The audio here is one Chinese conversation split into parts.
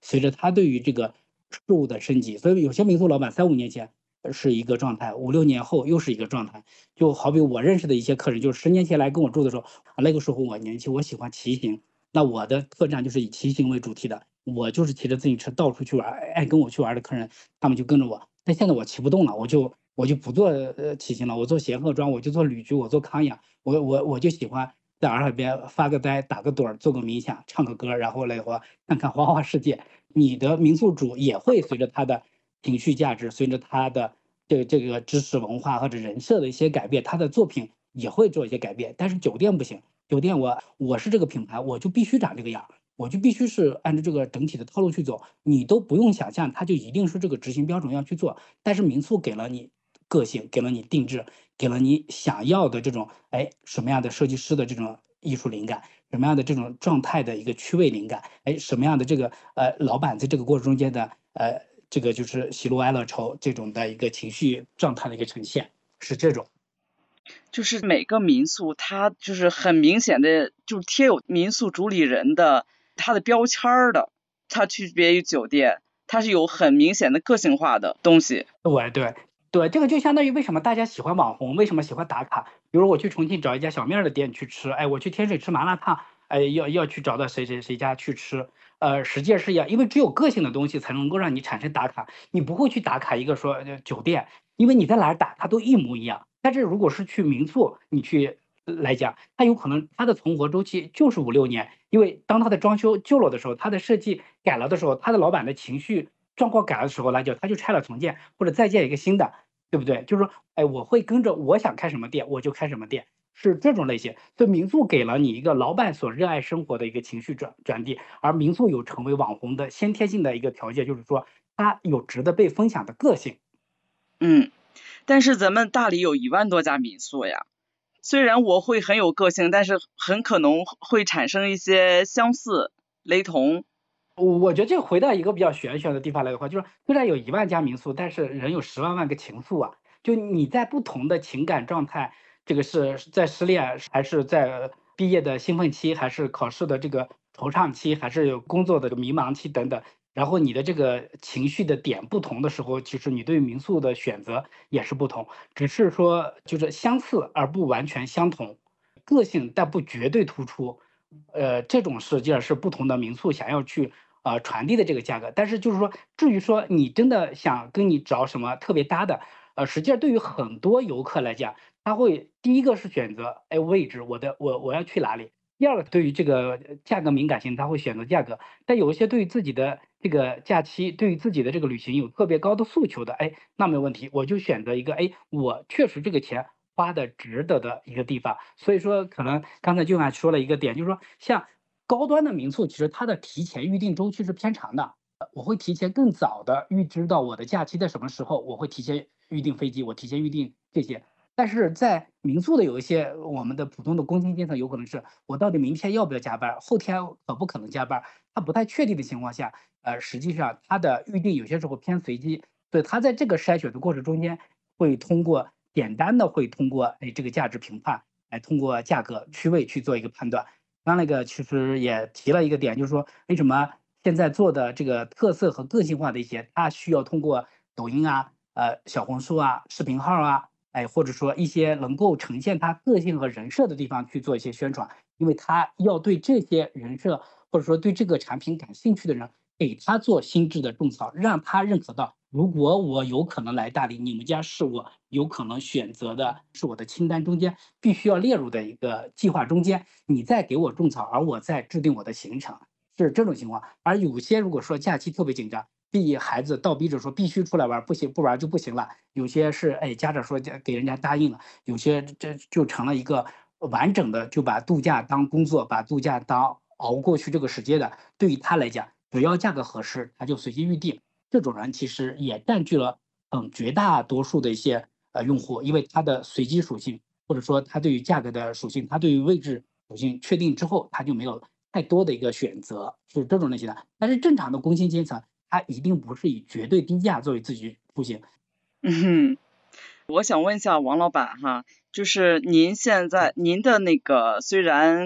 随着他对于这个事物的升级，所以有些民宿老板3、5年前是一个状态，5、6年后又是一个状态。就好比我认识的一些客人，就是10年前来跟我住的时候，那个时候我年轻，我喜欢骑行，那我的客栈就是以骑行为主题的，我就是骑着自行车到处去玩，爱跟我去玩的客人，他们就跟着我。但现在我骑不动了，我就不做骑行了，我做贤鹤庄，我就做旅居，我做康养，我就喜欢在洱海边发个呆，打个盹儿，做个冥想，唱个歌，然后来的话看看花花世界。你的民宿主也会随着他的情绪价值，随着他的这个知识文化或者人设的一些改变，他的作品也会做一些改变。但是酒店不行，酒店我是这个品牌，我就必须长这个样儿，我就必须是按照这个整体的套路去走，你都不用想象，它就一定是这个执行标准要去做。但是民宿给了你个性，给了你定制，给了你想要的这种什么样的设计师的这种艺术灵感，什么样的这种状态的一个趣味灵感，什么样的这个老板在这个过程中间的这个就是喜怒哀乐愁这种的一个情绪状态的一个呈现，是这种。 就是每个民宿它就是很明显的就贴有民宿主理人的它的标签的，它区别于酒店，它是有很明显的个性化的东西。 对，这个就相当于为什么大家喜欢网红，为什么喜欢打卡？比如我去重庆找一家小面的店去吃，我去天水吃麻辣烫，要去找到谁谁谁家去吃，实际上是一样，因为只有个性的东西才能够让你产生打卡，你不会去打卡一个说酒店，因为你在哪儿打它都一模一样。但是如果是去民宿，你去来讲，它有可能它的存活周期就是5、6年，因为当它的装修旧了的时候，它的设计改了的时候，它的老板的情绪状况改了的时候来讲，他就拆了重建或者再建一个新的，对不对？就是说，我会跟着我想开什么店我就开什么店，是这种类型。所以民宿给了你一个老板所热爱生活的一个情绪转递，而民宿有成为网红的先天性的一个条件，就是说它有值得被分享的个性。 嗯，但是咱们大理有1万多家民宿呀，虽然我会很有个性，但是很可能会产生一些相似、雷同。 我觉得这个回到一个比较玄学的地方来的话，就是虽然有1万家民宿，但是人有10万个情愫啊。就你在不同的情感状态，这个是在失恋，还是在毕业的兴奋期，还是考试的这个惆怅期，还是有工作的迷茫期等等。然后你的这个情绪的点不同的时候，其实你对民宿的选择也是不同，只是说就是相似而不完全相同，个性但不绝对突出。这种实际上是不同的民宿想要去传递的这个价格。但是就是说，至于说你真的想跟你找什么特别搭的，实际上对于很多游客来讲，他会第一个是选择位置，我要去哪里。第二个对于这个价格敏感性，他会选择价格。但有一些对于自己的这个假期，对于自己的这个旅行有特别高的诉求的，那没有问题，我就选择一个，我确实这个钱花的值得的一个地方。所以说，可能刚才就还说了一个点，就是说像高端的民宿，其实它的提前预定周期是偏长的。我会提前更早的预知到我的假期在什么时候，我会提前预定飞机，我提前预定这些。但是在民宿的有一些我们的普通的工薪阶层，有可能是我到底明天要不要加班，后天可不可能加班，他不太确定的情况下，实际上他的预定有些时候偏随机，所以他在这个筛选的过程中间，会通过简单的会通过这个价值评判，通过价格区位去做一个判断。刚那个其实也提了一个点，就是说为什么现在做的这个特色和个性化的一些，它需要通过抖音啊、小红书啊、视频号啊，或者说一些能够呈现他个性和人设的地方去做一些宣传，因为他要对这些人设或者说对这个产品感兴趣的人，给他做心智的种草，让他认可到，如果我有可能来大理，你们家是我有可能选择的，是我的清单中间必须要列入的一个计划中间，你再给我种草，而我再制定我的行程，是这种情况。而有些如果说假期特别紧张，逼孩子倒逼着说必须出来玩，不行不玩就不行了。有些是家长说给人家答应了，有些这就成了一个完整的就把度假当工作，把度假当熬过去这个时间的。对于他来讲，只要价格合适，他就随机预定。这种人其实也占据了绝大多数的一些用户，因为他的随机属性，或者说他对于价格的属性，他对于位置属性确定之后，他就没有太多的一个选择，是这种类型的。但是正常的工薪阶层，他一定不是以绝对低价作为自己出行。 嗯，我想问一下王老板哈，就是您现在您的那个虽然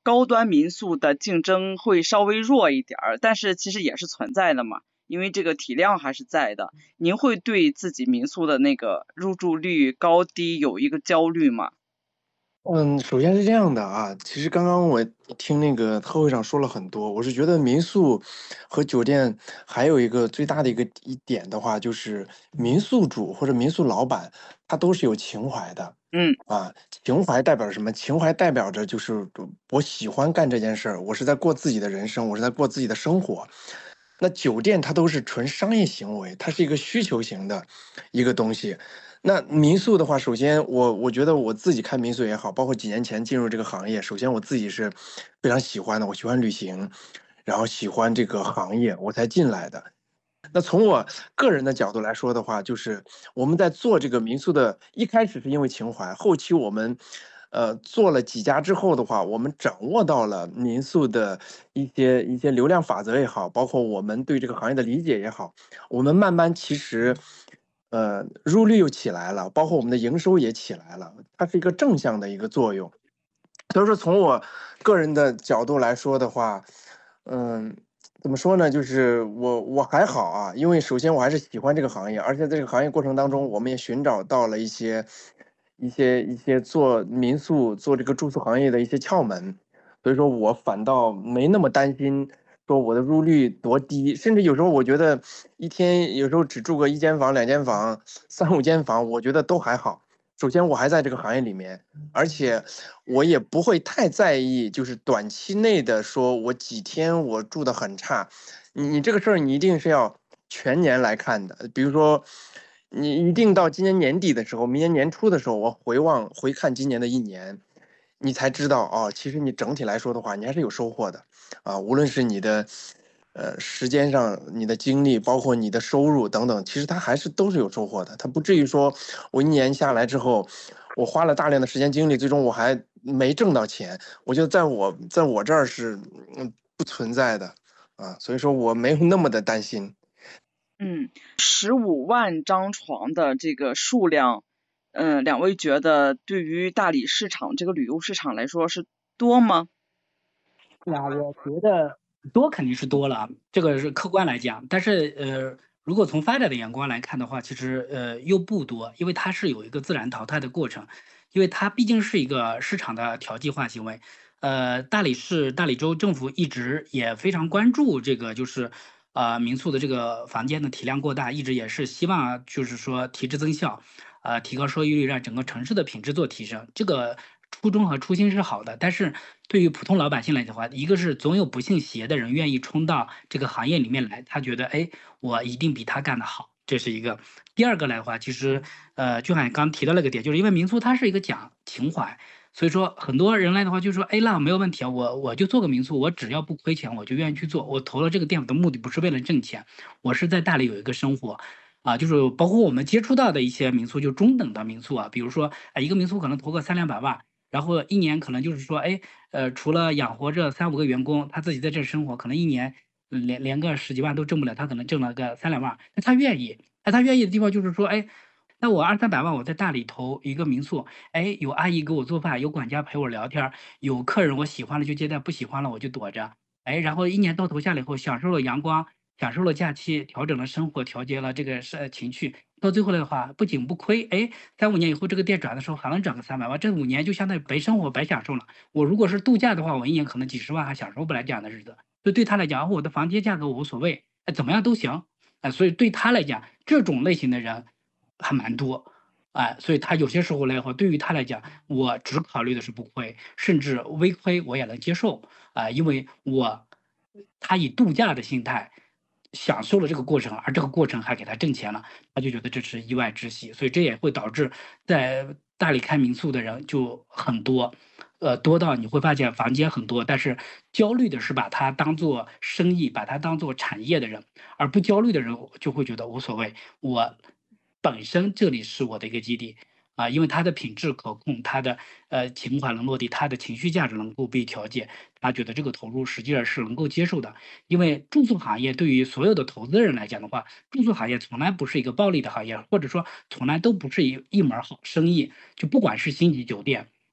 高端民宿的竞争会稍微弱一点儿，但是其实也是存在的嘛，因为这个体量还是在的。您会对自己民宿的那个入住率高低有一个焦虑吗？ 首先是这样的啊，其实刚刚我听那个特会上说了很多，我是觉得民宿和酒店还有一个最大的一点的话，就是民宿主或者民宿老板，他都是有情怀的。 嗯啊，情怀代表着什么？情怀代表着就是我喜欢干这件事儿，我是在过自己的人生，我是在过自己的生活。那酒店它都是纯商业行为，它是一个需求型的一个东西。那民宿的话，首先我觉得我自己开民宿也好，包括几年前进入这个行业，首先我自己是非常喜欢的，我喜欢旅行，然后喜欢这个行业，我才进来的。那从我个人的角度来说的话，就是我们在做这个民宿的，一开始是因为情怀，后期我们，做了几家之后的话，我们掌握到了民宿的一些流量法则也好，包括我们对这个行业的理解也好，我们慢慢其实，入率又起来了，包括我们的营收也起来了，它是一个正向的一个作用。所以说从我个人的角度来说的话，嗯，怎么说呢？就是我还好啊，因为首先我还是喜欢这个行业，而且在这个行业过程当中，我们也寻找到了一些做民宿、做这个住宿行业的一些窍门，所以说我反倒没那么担心说我的入率多低，甚至有时候我觉得一天有时候只住个1间房、2间房、3、5间房，我觉得都还好。首先我还在这个行业里面，而且我也不会太在意，就是短期内的说我几天我住的很差，你这个事儿你一定是要全年来看的。比如说，你一定到今年年底的时候，明年年初的时候，我回看今年的一年，你才知道哦，其实你整体来说的话，你还是有收获的啊。无论是你的时间上、你的精力，包括你的收入等等，其实它还是都是有收获的。它不至于说我一年下来之后，我花了大量的时间精力，最终我还没挣到钱。我觉得在我这儿是不存在的啊，所以说我没有那么的担心。 嗯，15万张床的这个数量，两位觉得对于大理市场这个旅游市场来说是多吗？ 呀，我觉得多肯定是多了，这个是客观来讲。但是如果从发展的眼光来看的话，其实又不多，因为它是有一个自然淘汰的过程，因为它毕竟是一个市场的调剂化行为。大理市、大理州政府一直也非常关注这个，就是民宿的这个房间的体量过大，一直也是希望就是说提质增效，提高收益率，让整个城市的品质做提升。这个初衷和初心是好的，但是对于普通老百姓来讲的话，一个是总有不信邪的人愿意冲到这个行业里面来，他觉得哎，我一定比他干得好，这是一个。第二个来的话，其实就好像刚提到那个点，就是因为民宿它是一个讲情怀。所以说，很多人来的话就说，哎，那没有问题啊，我就做个民宿，我只要不亏钱，我就愿意去做。我投了这个店，我的目的不是为了挣钱，我是在大理有一个生活，就是包括我们接触到的一些民宿，就中等的民宿啊，比如说，一个民宿可能投个3、200万，然后一年可能就是说，哎，除了养活这3、5个员工，他自己在这生活，可能一年连个十几万都挣不了，他可能挣了个3、2万，那他愿意，那他愿意的地方就是说，哎，那我2、300万我在大理投一个民宿，哎，有阿姨给我做饭，有管家陪我聊天儿，有客人我喜欢了就接待，不喜欢了我就躲着，哎，然后一年到头下来以后，享受了阳光，享受了假期，调整了生活，调节了这个情绪，到最后来的话，不仅不亏，哎，3、5年以后这个店转的时候还能涨个300万，这5年就相当于白生活白享受了。我如果是度假的话，我一年可能几十万还享受不来这样的日子。所以对他来讲，我的房间价格我无所谓，哎，怎么样都行，哎，所以对他来讲，这种类型的人还蛮多。哎，所以他有些时候来话，对于他来讲，我只考虑的是不亏，甚至微亏我也能接受。因为他以度假的心态享受了这个过程，而这个过程还给他挣钱了，他就觉得这是意外之喜，所以这也会导致在大理开民宿的人就很多，多到你会发现房间很多，但是焦虑的是把它当做生意，把它当做产业的人，而不焦虑的人就会觉得无所谓，我本身这里是我的一个基地。因为它的品质可控，它的情怀能落地，它的情绪价值能够被调节，他觉得这个投入实际上是能够接受的。因为住宿行业对于所有的投资人来讲的话，住宿行业从来不是一个暴利的行业，或者说从来都不是一门儿好生意。就不管是星级酒店，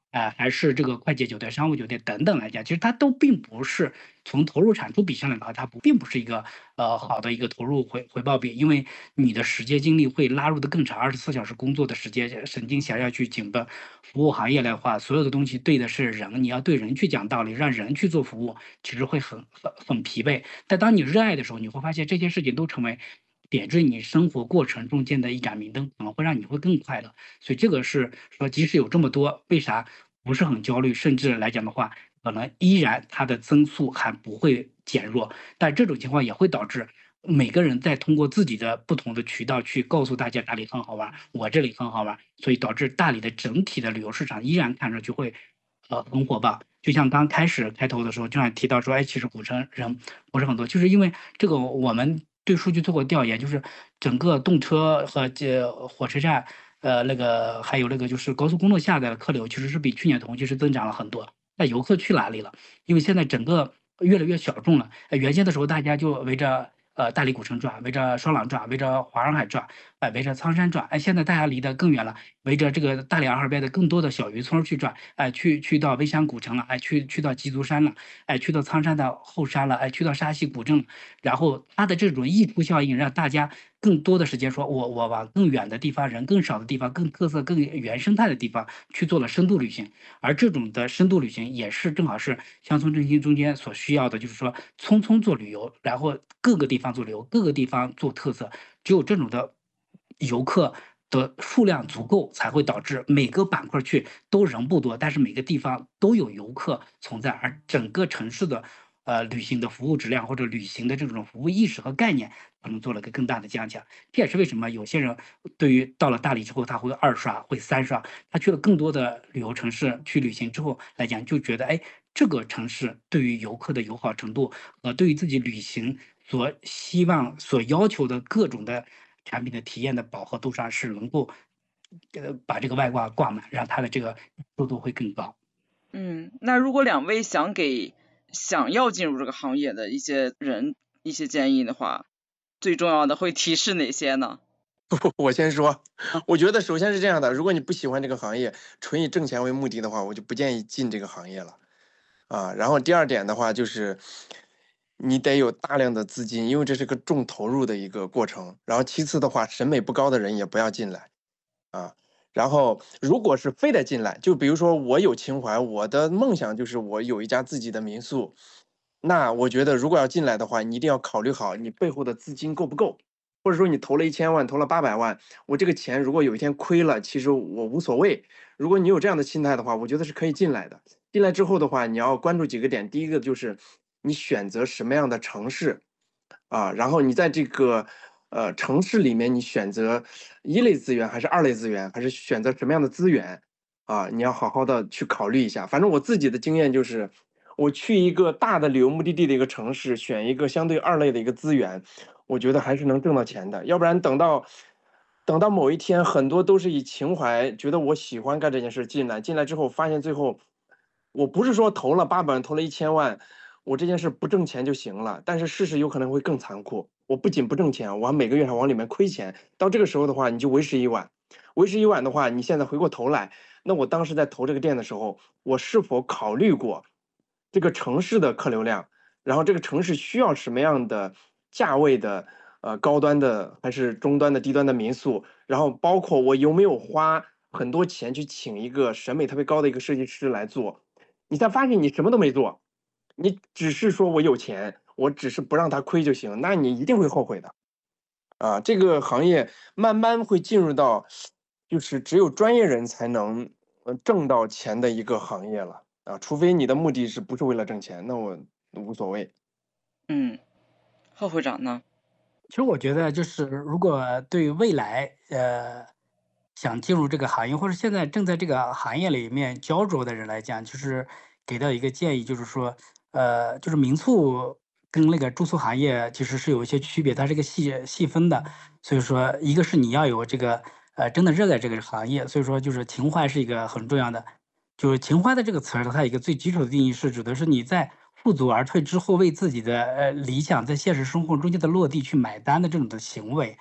还是这个快捷酒店、商务酒店等等来讲，其实它都并不是从投入产出比上来的话，并不是一个好的一个投入回报比，因为你的时间精力会拉入的更长，24小时工作的时间，神经弦要去紧绷。服务行业来的话，所有的东西对的是人，你要对人去讲道理，让人去做服务，其实会很疲惫。但当你热爱的时候，你会发现这些事情都成为点缀你生活过程中间的一盏明灯，可能会让你会更快乐。所以这个是说，即使有这么多，为啥不是很焦虑？甚至来讲的话，可能依然它的增速还不会减弱。但这种情况也会导致每个人在通过自己的不同的渠道去告诉大家哪里很好玩，我这里很好玩，所以导致大理的整体的旅游市场依然看上去会很火爆。就像刚开头的时候，就像提到说，哎，其实古城人不是很多，就是因为这个我们对数据做过调研，就是整个动车和火车站，那个还有那个就是高速公路下的客流，其实是比去年同期是增长了很多。那游客去哪里了？因为现在整个越来越小众了。原先的时候大家就围着大理古城转，围着双廊转，围着华洱海转，围着苍山转。哎，现在大家离得更远了，围着这个大理洱海边的更多的小渔村去转。哎，去到微山古城了，哎，去到鸡足山了，哎，去到苍山的后山了，哎，去到沙溪古镇了。然后它的这种溢出效应，让大家更多的时间说，我往更远的地方、人更少的地方、更特色、更原生态的地方去做了深度旅行。而这种的深度旅行也是正好是乡村振兴中间所需要的，就是说匆匆做旅游，然后各个地方做旅游，各个地方做特色，只有这种的游客的数量足够，才会导致每个板块去都人不多，但是每个地方都有游客存在，而整个城市的旅行的服务质量或者旅行的这种服务意识和概念，可能做了个更大的加强。这也是为什么有些人对于到了大理之后，他会2刷、会3刷，他去了更多的旅游城市去旅行之后来讲，就觉得哎，这个城市对于游客的友好程度和对于自己旅行所希望、所要求的各种的产品的体验的饱和度上是能够把这个外挂满，让它的这个速度会更高。 那如果两位想给想要进入这个行业的一些人一些建议的话，最重要的会提示哪些呢？ 我先说，我觉得首先是这样的，如果你不喜欢这个行业，纯以挣钱为目的的话，我就不建议进这个行业了。然后第二点的话就是，你得有大量的资金，因为这是个重投入的一个过程。然后其次的话，审美不高的人也不要进来。然后如果是非得进来，就比如说我有情怀，我的梦想就是我有一家自己的民宿，那我觉得如果要进来的话，你一定要考虑好你背后的资金够不够，或者说你投了1000万，投了800万，我这个钱如果有一天亏了，其实我无所谓。如果你有这样的心态的话，我觉得是可以进来的。进来之后的话，你要关注几个点，第一个就是你选择什么样的城市，然后你在这个城市里面，你选择一类资源还是二类资源，还是选择什么样的资源你要好好的去考虑一下。反正我自己的经验就是，我去一个大的旅游目的地的一个城市，选一个相对二类的一个资源，我觉得还是能挣到钱的。要不然等到某一天，很多都是以情怀，觉得我喜欢干这件事进来之后，发现最后我不是说投了800万，投了1000万，我这件事不挣钱就行了。但是事实有可能会更残酷，我不仅不挣钱，我还每个月还往里面亏钱。到这个时候的话，你就为时已晚。为时已晚的话，你现在回过头来，那我当时在投这个店的时候，我是否考虑过这个城市的客流量，然后这个城市需要什么样的价位的高端的还是中端的低端的民宿，然后包括我有没有花很多钱去请一个审美特别高的一个设计师来做，你才发现你什么都没做，你只是说我有钱，我只是不让他亏就行，那你一定会后悔的。这个行业慢慢会进入到，就是只有专业人才能挣到钱的一个行业了除非你的目的是不是为了挣钱，那我无所谓。 贺会长呢？ 其实我觉得，就是如果对于未来，想进入这个行业，或者现在正在这个行业里面焦灼的人来讲，就是给到一个建议，就是说，就是民宿跟那个住宿行业其实是有一些区别，它是一个细分的。所以说，一个是你要有这个真的热爱这个行业，所以说就是情怀是一个很重要的。就是情怀的这个词儿，它有一个最基础的定义是指的是你在负足而退之后，为自己的理想在现实生活中间的落地去买单的这种的行为。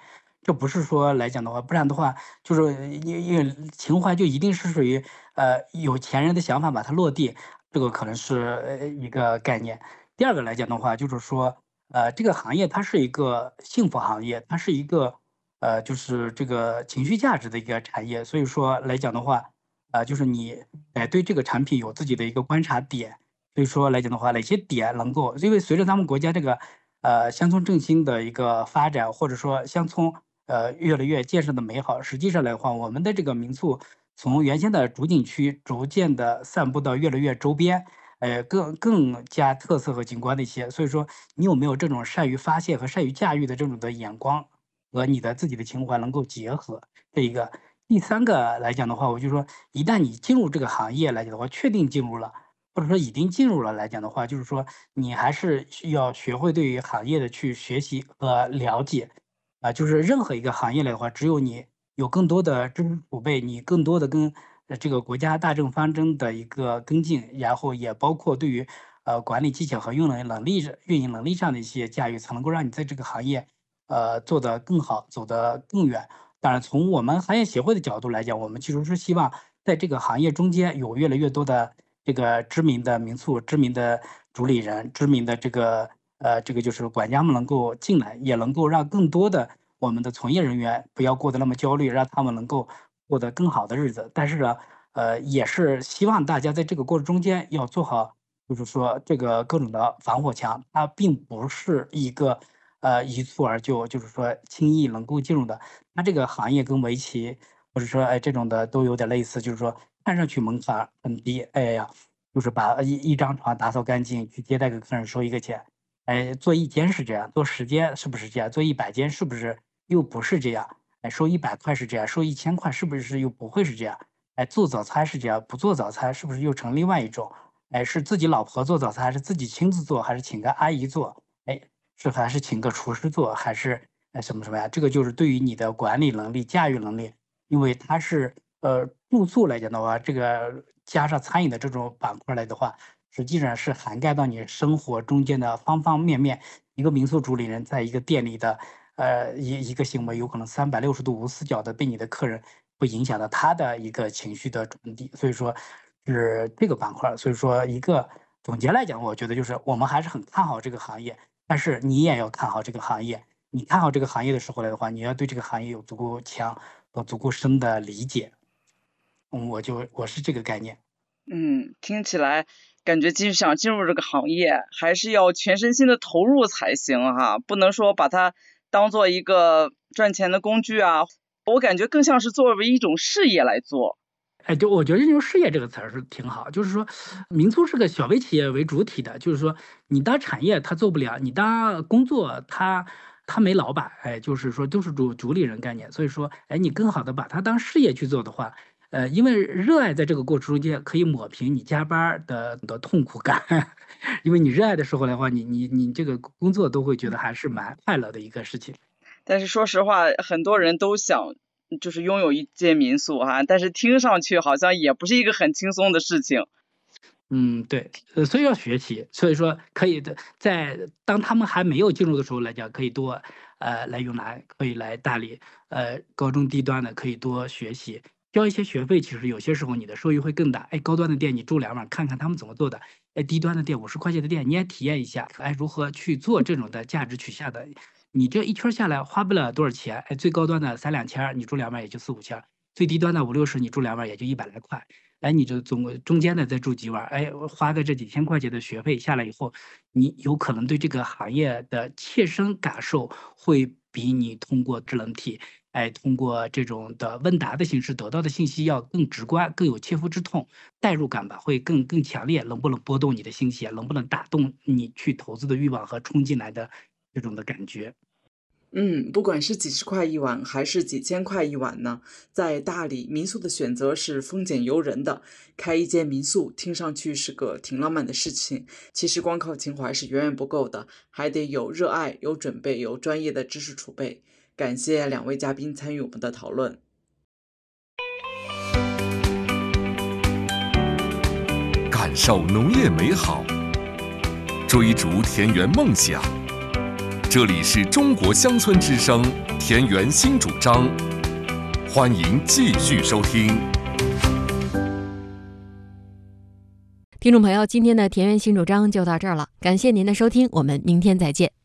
这不是说来讲的话，不然的话，就是因为情怀就一定是属于有钱人的想法把它落地，这个可能是一个概念。第二个来讲的话，就是说这个行业它是一个幸福行业，它是一个就是这个情绪价值的一个产业，所以说来讲的话，就是你对这个产品有自己的一个观察点，所以说来讲的话，哪些点能够，因为随着咱们国家这个乡村振兴的一个发展，或者说乡村越来越建设的美好，实际上来的话，我们的这个民宿从原先的主景区逐渐的散布到越来越周边，更加特色和景观的一些。所以说，你有没有这种善于发现和善于驾驭的这种的眼光和你的自己的情怀能够结合？这一个。第三个来讲的话，我就说，一旦你进入这个行业来讲的话，确定进入了，或者说已经进入了来讲的话，就是说你还是需要学会对于行业的去学习和了解。就是任何一个行业来的话，只有你有更多的知识储备，你更多的跟这个国家大政方针的一个跟进，然后也包括对于管理技巧和运营能力上的一些驾驭，才能够让你在这个行业做得更好，走得更远。当然，从我们行业协会的角度来讲，我们其实是希望在这个行业中间有越来越多的这个知名的民宿、知名的主理人、知名的这个就是管家们能够进来，也能够让更多的我们的从业人员不要过得那么焦虑，让他们能够过得更好的日子。但是呢，也是希望大家在这个过程中间要做好，就是说这个各种的防火墙，它并不是一个一蹴而就，就是说轻易能够进入的。它这个行业跟围棋或者说这种的都有点类似，就是说看上去门槛很低，哎呀，就是把一张床打扫干净，去接待个客人收一个钱。做一间是这样，做10间是不是这样？做100间是不是又不是这样？收100块是这样，收1000块是不是又不会是这样？做早餐是这样，不做早餐是不是又成另外一种？是自己老婆做早餐，还是自己亲自做，还是请个阿姨做？还是请个厨师做，还是什么什么呀？这个就是对于你的管理能力、驾驭能力，因为它是住宿来讲的话，这个加上餐饮的这种板块来的话，实际上是涵盖到你生活中间的方方面面。一个民宿主理人在一个店里的一个行为，有可能360度无死角的被你的客人会影响到他的一个情绪的传递。所以说是这个板块。所以说一个总结来讲，我觉得就是我们还是很看好这个行业，但是你也要看好这个行业。你看好这个行业的时候来的话，你要对这个行业有足够强和足够深的理解。我是这个概念。 听起来感觉想进入这个行业，还是要全身心的投入才行哈，不能说把它当做一个赚钱的工具啊。我感觉更像是作为一种事业来做。 就我觉得用事业这个词儿是挺好，就是说民宿是个小微企业为主体的，就是说你当产业它做不了，你当工作它没老板，就是说都是主理人概念。所以说你更好的把它当事业去做的话，因为热爱在这个过程中间可以抹平你加班的痛苦感，因为你热爱的时候的话，你这个工作都会觉得还是蛮快乐的一个事情。 但是说实话，很多人都想就是拥有一间民宿哈，但是听上去好像也不是一个很轻松的事情。 对，所以要学习。所以说可以在当他们还没有进入的时候来讲，可以多可以来大理高中低端的可以多学习，交一些学费，其实有些时候你的收益会更大。高端的店你住2晚，看看他们怎么做的。低端的店50块钱的店你也体验一下，如何去做这种的价值取向的。你这一圈下来花不了多少钱，最高端的3-2千，你住2晚也就4-5千，最低端的50-60，你住2晚也就100来块。你这中间的再住几晚，花个这几千块钱的学费下来以后，你有可能对这个行业的切身感受会比你通过智能体，通过这种的问答的形式得到的信息要更直观，更有切肤之痛，代入感吧会更强烈，能不能拨动你的心弦，能不能打动你去投资的欲望和冲进来的这种的感觉。 不管是几十块一晚还是几千块一晚呢，在大理民宿的选择是丰俭由人的。开一间民宿听上去是个挺浪漫的事情，其实光靠情怀是远远不够的，还得有热爱、有准备、有专业的知识储备。感谢2位嘉宾参与我们的讨论。 感受农业美好，追逐田园梦想。这里是中国乡村之声田园新主张，欢迎继续收听。 听众朋友，今天的田园新主张就到这儿了，感谢您的收听，我们明天再见。